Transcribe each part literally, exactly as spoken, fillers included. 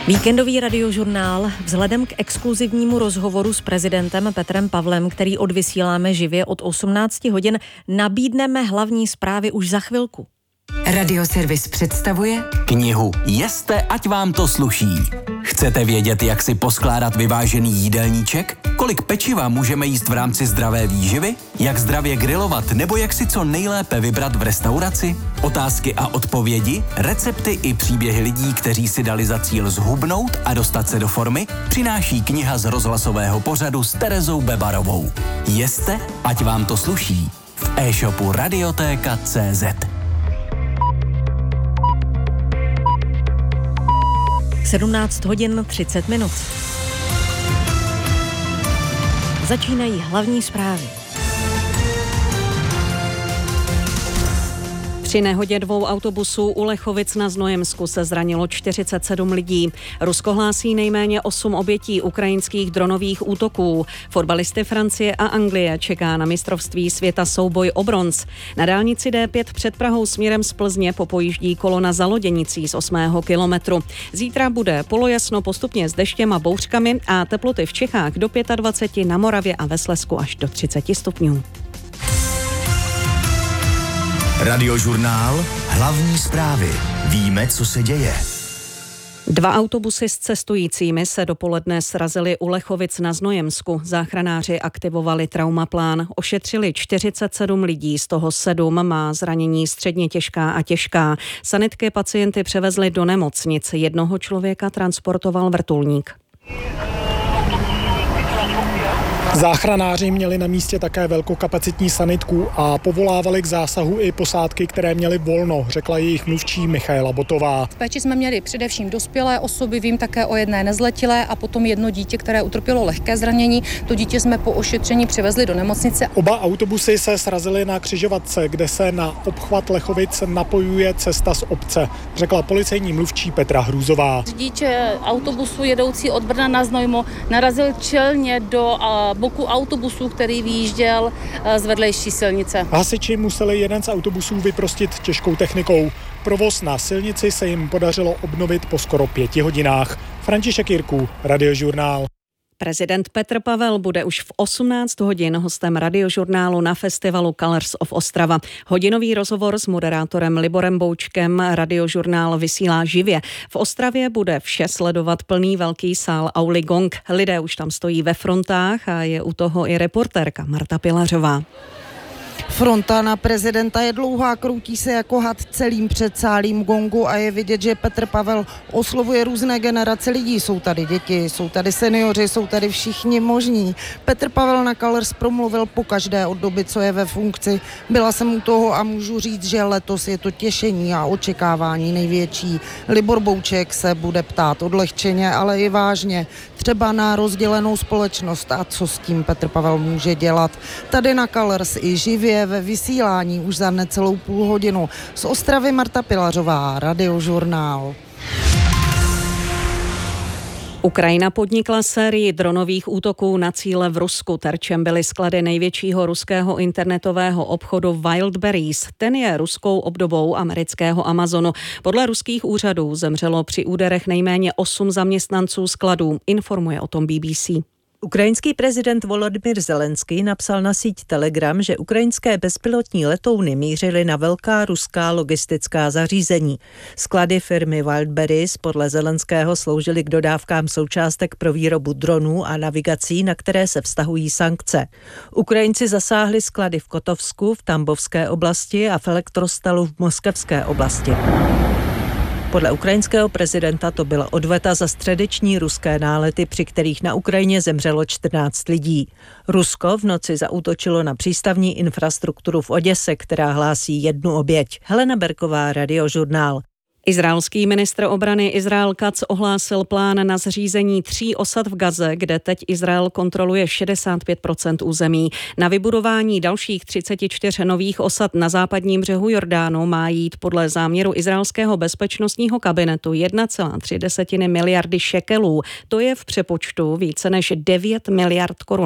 Víkendový radiožurnál vzhledem k exkluzivnímu rozhovoru s prezidentem Petrem Pavlem, který odvysíláme živě od osmnácti hodin, nabídneme hlavní zprávy už za chvilku. Radioservis představuje knihu Jeste, ať vám to sluší. Chcete vědět, jak si poskládat vyvážený jídelníček? Kolik pečiva můžeme jíst v rámci zdravé výživy? Jak zdravě grilovat nebo jak si co nejlépe vybrat v restauraci? Otázky a odpovědi, recepty i příběhy lidí, kteří si dali za cíl zhubnout a dostat se do formy, přináší kniha z rozhlasového pořadu s Terezou Bebarovou. Jeste, ať vám to sluší. V e-shopu radioteka tečka cé zet. sedmnáct hodin třicet minut. Začínají hlavní zprávy. Při nehodě dvou autobusů u Lechovic na Znojemsku se zranilo čtyřicet sedm lidí. Rusko hlásí nejméně osm obětí ukrajinských dronových útoků. Fotbalisty Francie a Anglie čeká na mistrovství světa souboj o bronz. Na dálnici dé pět před Prahou směrem z Plzně popojíždí kolona za loděnicí z osmého kilometru. Zítra bude polojasno postupně s deštěm a bouřkami a teploty v Čechách do dvacet pět, na Moravě a ve Slezsku až do třicet stupňů. Radiožurnál, hlavní zprávy. Víme, co se děje. Dva autobusy s cestujícími se dopoledne srazily u Lechovic na Znojemsku. Záchranáři aktivovali traumaplán, ošetřili čtyřicet sedm lidí, z toho sedm má zranění středně těžká a těžká. Sanitky pacienty převezly do nemocnic, jednoho člověka transportoval vrtulník. Záchranáři měli na místě také velkokapacitní sanitku a povolávali k zásahu i posádky, které měly volno, řekla jejich mluvčí Michaela Botová. V péči jsme měli především dospělé osoby, vím také o jedné nezletilé a potom jedno dítě, které utrpělo lehké zranění. To dítě jsme po ošetření přivezli do nemocnice. Oba autobusy se srazily na křižovatce, kde se na obchvat Lechovic napojuje cesta z obce, řekla policejní mluvčí Petra Hrůzová. Řidič autobusu jedoucí od Brna na Znojmo narazil čelně do boku autobusu, který vyjížděl z vedlejší silnice. Hasiči museli jeden z autobusů vyprostit těžkou technikou. Provoz na silnici se jim podařilo obnovit po skoro pěti hodinách. František Jirků, Radiožurnál. Prezident Petr Pavel bude už v osmnáct hodin hostem radiožurnálu na festivalu Colors of Ostrava. Hodinový rozhovor s moderátorem Liborem Boučkem radiožurnál vysílá živě. V Ostravě bude vše sledovat plný velký sál Auli Gong. Lidé už tam stojí ve frontách a je u toho i reportérka Marta Pilařová. Fronta na prezidenta je dlouhá, kroutí se jako had celým předsálím Gongu a je vidět, že Petr Pavel oslovuje různé generace lidí. Jsou tady děti, jsou tady seniori, jsou tady všichni možní. Petr Pavel na Colors promluvil pokaždé od doby, co je ve funkci. Byla jsem u toho a můžu říct, že letos je to těšení a očekávání největší. Libor Bouček se bude ptát odlehčeně, ale i vážně. Třeba na rozdělenou společnost a co s tím Petr Pavel může dělat. Tady na Colors i živě ve vysílání už za necelou půl hodinu. Z Ostravy Marta Pilařová, Radiožurnál. Ukrajina podnikla sérii dronových útoků na cíle v Rusku. Terčem byly sklady největšího ruského internetového obchodu Wildberries. Ten je ruskou obdobou amerického Amazonu. Podle ruských úřadů zemřelo při úderech nejméně osm zaměstnanců skladů. Informuje o tom bé bé cé. Ukrajinský prezident Volodymyr Zelenský napsal na síť Telegram, že ukrajinské bezpilotní letouny mířily na velká ruská logistická zařízení. Sklady firmy Wildberries podle Zelenského sloužily k dodávkám součástek pro výrobu dronů a navigací, na které se vztahují sankce. Ukrajinci zasáhli sklady v Kotovsku, v Tambovské oblasti a v Elektrostalu v Moskevské oblasti. Podle ukrajinského prezidenta to byla odveta za středeční ruské nálety, při kterých na Ukrajině zemřelo čtrnáct lidí. Rusko v noci zaútočilo na přístavní infrastrukturu v Oděse, která hlásí jednu oběť. Helena Berková, Radiožurnál. Izraelský ministr obrany Izrael Katz ohlásil plán na zřízení tří osad v Gaze, kde teď Izrael kontroluje šedesát pět procent území. Na vybudování dalších třicet čtyři nových osad na západním břehu Jordánu má jít podle záměru izraelského bezpečnostního kabinetu jedna celá tři miliardy šekelů. To je v přepočtu více než devět miliard korun.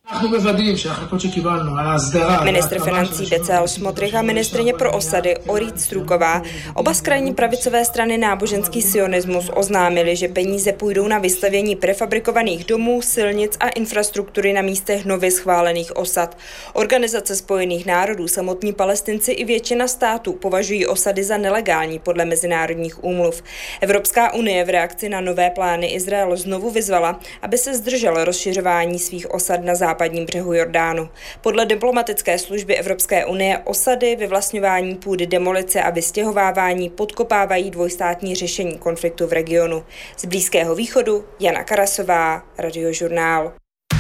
Ministr financí Bezalel Smotrich a ministryně pro osady Orit Struková, oba z krajní pravicové strany Náboženský sionismus, oznámili, že peníze půjdou na vystavění prefabrikovaných domů, silnic a infrastruktury na místech nově schválených osad. Organizace Spojených národů, samotní Palestinci i většina států považují osady za nelegální podle mezinárodních úmluv. Evropská unie v reakci na nové plány Izrael znovu vyzvala, aby se zdržel rozšiřování svých osad na západním břehu Jordánu. Podle diplomatické služby Evropské unie osady, vyvlastňování půdy, demolice a vystěhovávání podkopávají dvojstátní řešení konfliktu v regionu. Z Blízkého východu Jana Karasová, Radiožurnál.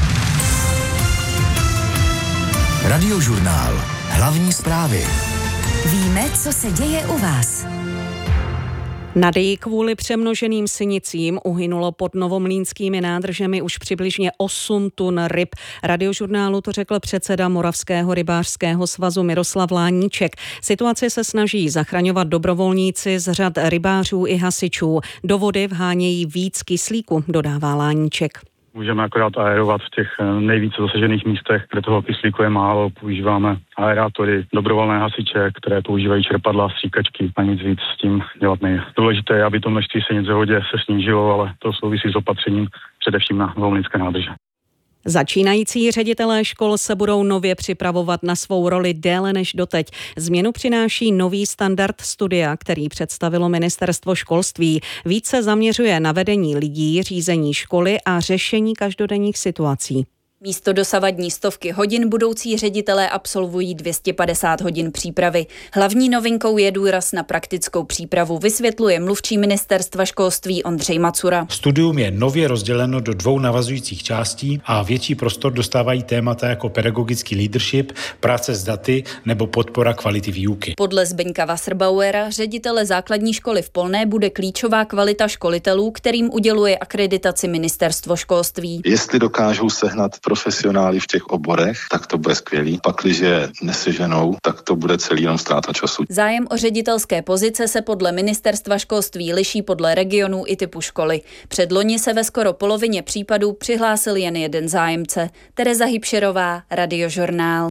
Radiožurnál. Hlavní zprávy. Víme, co se děje u vás. Na Dyji kvůli přemnoženým sinicím uhynulo pod novomlýnskými nádržemi už přibližně osm tun ryb. Radiožurnálu to řekl předseda Moravského rybářského svazu Miroslav Láníček. Situaci se snaží zachraňovat dobrovolníci z řad rybářů i hasičů. Do vody vhánějí víc kyslíku, dodává Láníček. Můžeme akorát aerovat v těch nejvíce zasažených místech, kde toho kyslíku je málo. Používáme aerátory, dobrovolné hasiče, které používají čerpadla, stříkačky a nic víc s tím dělat nejde. Důležité je, aby to množství sinic v vodě se snížilo, ale to souvisí s opatřením především na novomlýnské nádrže. Začínající ředitelé škol se budou nově připravovat na svou roli déle než doteď. Změnu přináší nový standard studia, který představilo ministerstvo školství. Více zaměřuje na vedení lidí, řízení školy a řešení každodenních situací. Místo dosavadní stovky hodin budoucí ředitelé absolvují dvě stě padesát hodin přípravy. Hlavní novinkou je důraz na praktickou přípravu, vysvětluje mluvčí ministerstva školství Ondřej Macura. Studium je nově rozděleno do dvou navazujících částí a větší prostor dostávají témata jako pedagogický leadership, práce s daty nebo podpora kvality výuky. Podle Zbyňka Wasserbauera, ředitele základní školy v Polné, bude klíčová kvalita školitelů, kterým uděluje akreditaci ministerstvo školství. Jestli dokážou sehnat profesionály v těch oborech, tak to bude skvělý. Pakliže neseženou, tak to bude celý jenom ztráta času. Zájem o ředitelské pozice se podle ministerstva školství liší podle regionů i typu školy. Předloni se ve skoro polovině případů přihlásil jen jeden zájemce. Tereza Hybšerová, Radiožurnál.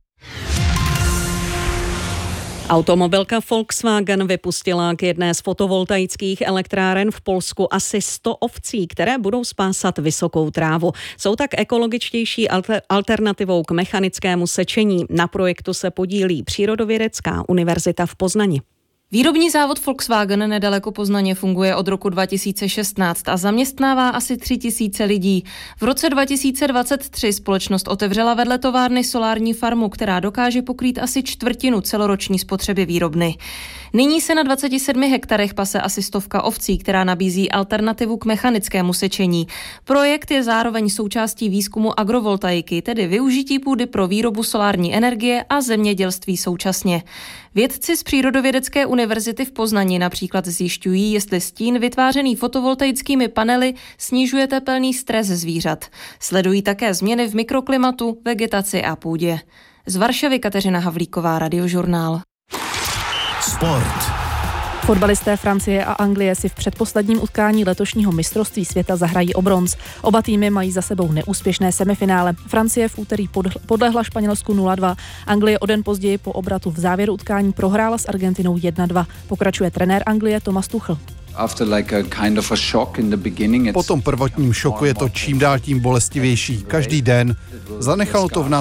Automobilka Volkswagen vypustila k jedné z fotovoltaických elektráren v Polsku asi sto ovcí, které budou spásat vysokou trávu. Jsou tak ekologičtější alter- alternativou k mechanickému sečení. Na projektu se podílí Přírodovědecká univerzita v Poznani. Výrobní závod Volkswagen nedaleko Poznaně funguje od roku dva tisíce šestnáct a zaměstnává asi tři tisíce lidí. V roce dva tisíce dvacet tři společnost otevřela vedle továrny solární farmu, která dokáže pokrýt asi čtvrtinu celoroční spotřeby výrobny. Nyní se na dvaceti sedmi hektarech pase asi stovka ovcí, která nabízí alternativu k mechanickému sečení. Projekt je zároveň součástí výzkumu agrovoltaiky, tedy využití půdy pro výrobu solární energie a zemědělství současně. Vědci z Přírodovědecké univerzity v Poznani například zjišťují, jestli stín vytvářený fotovoltaickými panely snižuje tepelný stres zvířat. Sledují také změny v mikroklimatu, vegetaci a půdě. Z Varšavy Kateřina Havlíková, Radiožurnál. Sport. Fotbalisté Francie a Anglie si v předposledním utkání letošního mistrovství světa zahrají o bronz. Oba týmy mají za sebou neúspěšné semifinále. Francie v úterý podlehla Španělsku nula dva. Anglie o den později po obratu v závěru utkání prohrála s Argentinou jedna dva. Pokračuje trenér Anglie Thomas Tuchel. Po tom prvotním šoku je to čím dál tím bolestivější. Každý den. Zanechalo to v nás